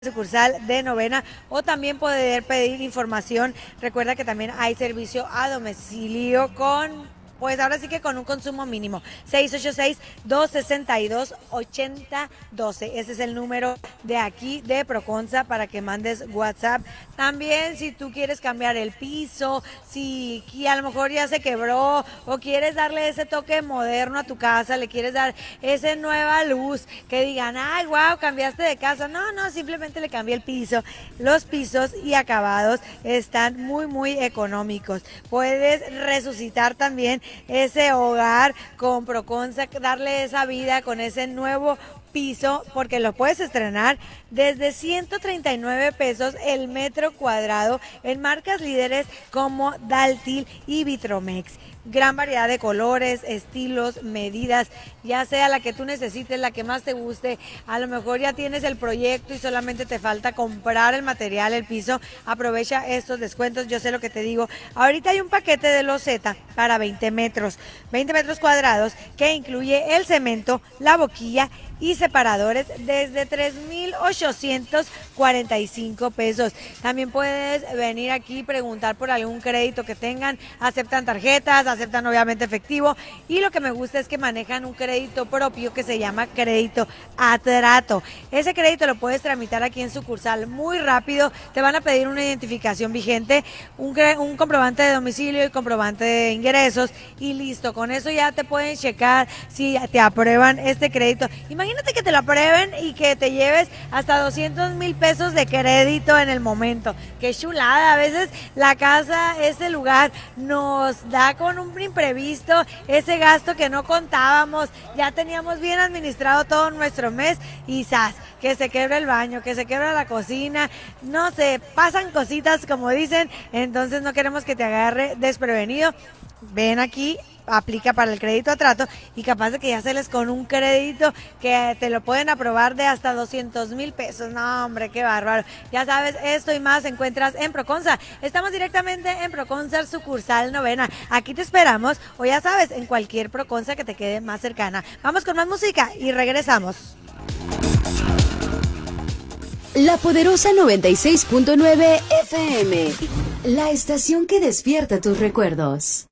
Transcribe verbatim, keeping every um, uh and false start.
Sucursal de Novena, o también poder pedir información. Recuerda que también hay servicio a domicilio con, pues ahora sí que con un consumo mínimo. seis ocho seis, dos seis dos, ocho cero uno dos. Ese es el número de aquí de Proconza para que mandes WhatsApp. También si tú quieres cambiar el piso, si a lo mejor ya se quebró o quieres darle ese toque moderno a tu casa, le quieres dar esa nueva luz, que digan, ay, wow, cambiaste de casa. No, no, simplemente le cambié el piso. Los pisos y acabados están muy, muy económicos. Puedes resucitar también ese hogar con Proconza, darle esa vida con ese nuevo piso, porque lo puedes estrenar desde ciento treinta y nueve pesos el metro cuadrado en marcas líderes como Daltil y Vitromex. Gran variedad de colores, estilos, medidas, ya sea la que tú necesites, la que más te guste. A lo mejor ya tienes el proyecto y solamente te falta comprar el material, el piso. Aprovecha estos descuentos, yo sé lo que te digo. Ahorita hay un paquete de loseta para veinte metros, veinte metros cuadrados, que incluye el cemento, la boquilla y separadores desde tres mil ochocientos cuarenta y cinco pesos. También puedes venir aquí y preguntar por algún crédito que tengan. Aceptan tarjetas, aceptan obviamente efectivo, y lo que me gusta es que manejan un crédito propio que se llama crédito a trato. Ese crédito lo puedes tramitar aquí en sucursal muy rápido. Te van a pedir una identificación vigente, un, un comprobante de domicilio y comprobante de ingresos, y listo. Con eso ya te pueden checar si te aprueban este crédito. Imagínate que te lo aprueben y que te lleves hasta doscientos mil pesos de crédito en el momento. Qué chulada. A veces la casa, ese lugar, nos da con un imprevisto, ese gasto que no contábamos. Ya teníamos bien administrado todo nuestro mes y ¡zas! Que se quebra el baño, que se quebra la cocina, no sé, pasan cositas como dicen. Entonces no queremos que te agarre desprevenido. Ven aquí, aplica para el crédito a trato y capaz de que ya sales con un crédito que te lo pueden aprobar de hasta doscientos mil pesos. No, hombre, qué bárbaro. Ya sabes, esto y más encuentras en Proconza. Estamos directamente en Proconza, sucursal Novena. Aquí te esperamos, o ya sabes, en cualquier Proconza que te quede más cercana. Vamos con más música y regresamos. La Poderosa noventa y seis punto nueve F M, la estación que despierta tus recuerdos.